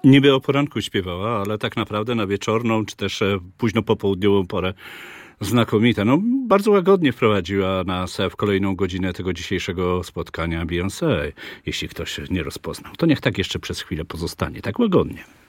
Niby o poranku śpiewała, ale tak naprawdę na wieczorną, czy też późno popołudniową porę znakomita. No, bardzo łagodnie wprowadziła nas w kolejną godzinę tego dzisiejszego spotkania Beyoncé. Jeśli ktoś nie rozpoznał, to niech tak jeszcze przez chwilę pozostanie, tak łagodnie.